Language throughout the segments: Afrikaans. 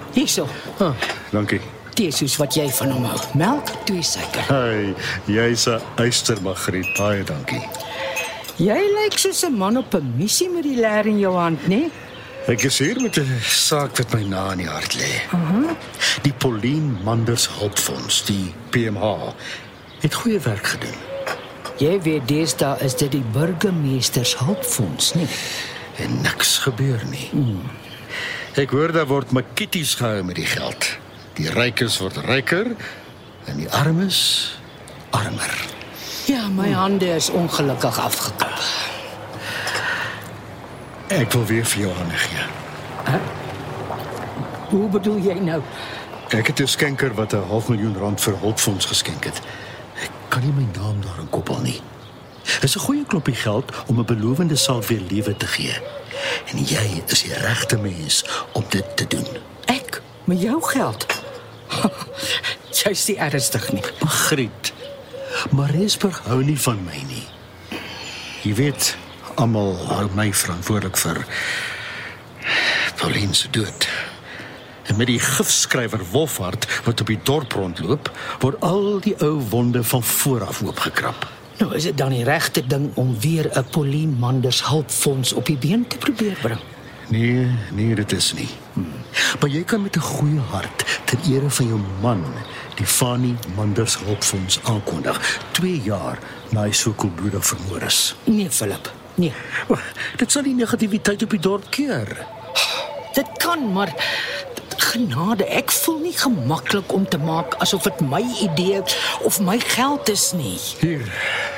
Hierso, Dankie. tee soos wat jy van hom hou. Melk, 2 suiker. Hey, jy's 'n eyster, Margriet. Baie dankie. Jy lyk soos 'n man op 'n missie met die leer in jou hand, né? Ek is hier met 'n saak wat my na in die hart lê. Die Pauline Manders Hulpfonds, die PMH, het goeie werk gedoen. Jy weet deesdae is dit die burgemeesters hulpfonds, nie? En niks gebeur nie. Ek hoor daar word makieties gehou met die geld. Die rykes word ryker en die armes armer. Ja, my hande is ongelukkig afgekap. Ek wil weer vir jou hande gee. Hoe bedoel jy nou? Ek het 'n skenker wat 'n R500.000 vir hulpfonds geskenk het. Ek kan nie my naam daarin koppel nie. Dis 'n goeie klopie geld om 'n belovende saak weer lewe te gee. En jy is die regte mens om dit te doen. Ek? Met jou geld? Jy's nie ernstig nie. Margriet, Mariesburg hou nie van my nie. Jy weet, almal hou my verantwoordelik vir Pauline se dood. En met die gifskrywer Wolfhard wat op die dorp rondloop, word al die ou wonde van vooraf oopgekrap. Nou is dit dan die regte ding om weer 'n Pauline Manders hulpfonds op die been te probeer bring? Nee, dit is nie. Maar jy kan met 'n goeie hart ter ere van jou man die Fanny Manders Hulpfonds aankondig, 2 jaar na hy so koelbloedig vermoor is. Nee, Philip. Nee. Dit sal die negativiteit op die dorp keer. Dit kan, maar genade, ek voel nie gemaklik om te maak asof dit my idee of my geld is nie. Hier.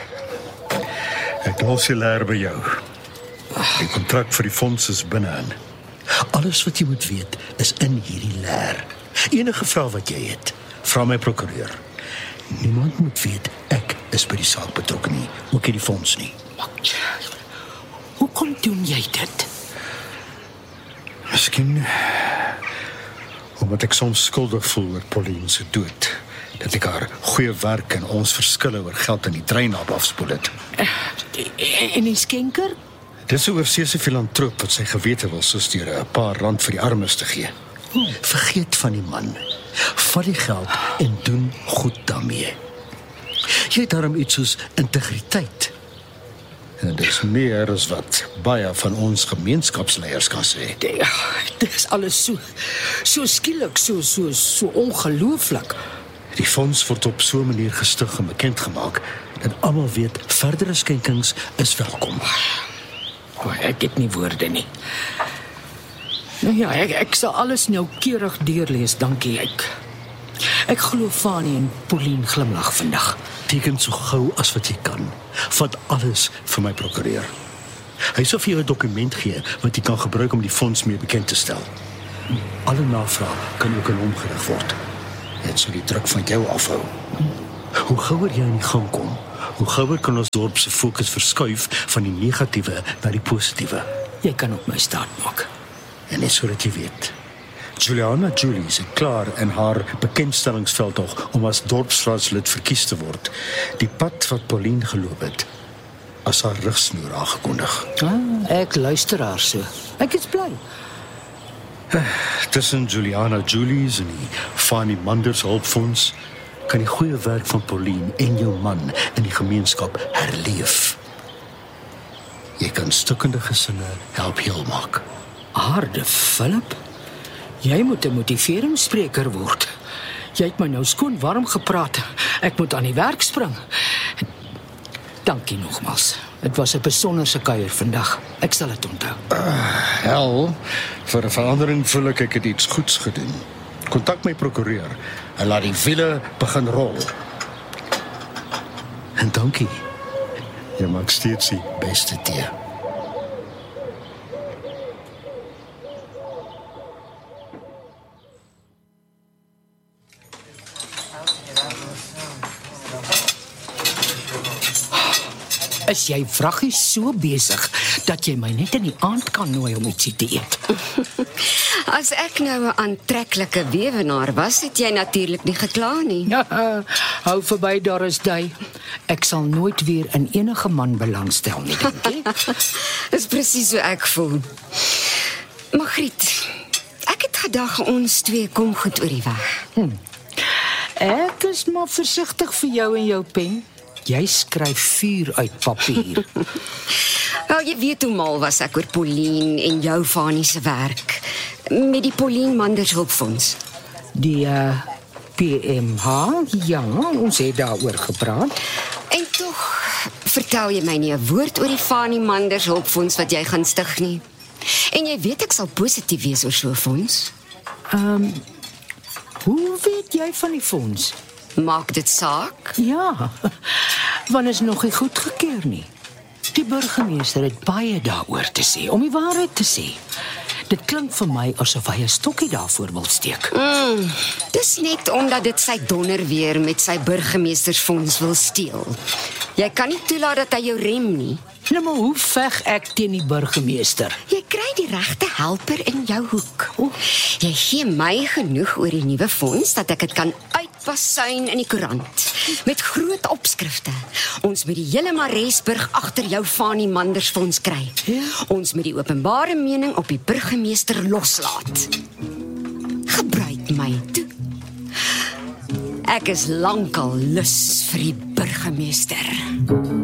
Ek los die leer by jou. Die kontrak vir die fonds is binne-in. Alles wat jy moet weet is in hierdie leer. Enige vrae wat jy het, vra my prokureur. Niemand moet weet ek is by die saak betrokke nie, ook nie die fonds nie. Hoekom doen jy dit? Miskien omdat ek soms skuldig voel oor Pauline se dood. Dat ek haar goeie werk en ons verskille oor geld in die trein afspoel het. En die skenker? Dis 'n oorseese filantroop wat sy gewete wil soos deur 'n paar rand vir die armes te gee. Vergeet van die man. Vat die geld en doen goed daarmee. Jy het daarom iets soos integriteit. En dis meer as wat baie van ons gemeenskapsleiers kan sê. Dit is alles so skielik, so ongelooflik. Die fonds word op so 'n manier gestig en bekend gemaak dat almal weet verdere skenkings is welkom. Ek het nie woorde nie. Nou ja, ek sal alles noukeurig deurlees, dankie. Ek glo Fanny en Pauline glimlag vandag. Teken so gou as wat jy kan. Vat alles vir my prokureur. Hy sal vir jou 'n dokument gee wat jy kan gebruik om die fonds mee bekend te stel. Alle navraag kan ook aan hom gerig word. Dit sal die druk van jou afhou. Hoe gouer jy in die gang kom, hoe gouer kan ons dorp se fokus verskuif van die negatiewe na die positiewe. Jy kan op my staat maak. En net sodat jy weet, Juliana Julie is klaar in haar bekendstellingsveldtog om as dorpsraadslid verkies te word. Die pad wat Pauline geloop het, as haar rigsnoer aangekondig. Ek luister haar so. Ek is bly. Tussen Juliana Julies en die Fanny Manders Hulpfonds kan die goeie werk van Pauline en jou man in die gemeenskap herleef. Jy kan stukkende gesinne help heel maak. Aarde, Philip. Jy moet 'n motiveringsspreker word. Jy het my nou skoon warm gepraat. Ek moet aan die werk spring. Dankie nogmaals. Dit was 'n besonderse kuier vandag. Ek sal dit onthou. Hel, vir 'n verandering voel ek het iets goeds gedoen. Kontak my prokureur en laat die wiele begin rol. En dankie. Jy maak steeds die beste tee. Is jy vraggies so besig dat jy my net in die aand kan nooi om ietsie te eet? As ek nou 'n aantreklike weewenaar was, het jy natuurlik nie gekla nie. Ja, hou verby Doris Day. Ek sal nooit weer in enige man belangstel nie, dankie. Dis presies hoe ek voel. Margriet, ek het gedag ons twee kom goed oor die weg. Ek is maar versigtig vir jou en jou pen. Jy skryf vuur uit papier. Wel, jy weet hoe mal was ek oor Pauline en jou Fanie se werk. Met die Pauline Manders Hulpfonds. Die PMH, ja, ons het daaroor gepraat. En tog vertel jy my nie 'n woord oor die Fanie Manders Hulpfonds wat jy gaan stig nie. En jy weet ek sal positief wees oor so 'n fonds. Hoe weet jy van die fonds? Maak dit saak? Ja, want is nog nie goedgekeur nie. Die burgemeester het baie daaroor te sê, om die waarheid te sê. Dit klink vir my asof hy 'n stokkie daarvoor wil steek. Dis net omdat dit sy donder weer met sy burgemeestersfonds wil steel. Jy kan nie toelaat dat hy jou rem nie. Nou maar hoe veg ek teen die burgemeester? Jy kry die regte helper in jou hoek. Jy gee my genoeg oor die nuwe fonds dat ek dit kan uitbasuin in die koerant. Met groot opskrifte. Ons moet die hele Maresburg agter jou Fanie Manders fonds kry. Ja. Ons moet die openbare mening op die burgemeester loslaat. Gebruik my toe. Ek is lankal lus vir die burgemeester.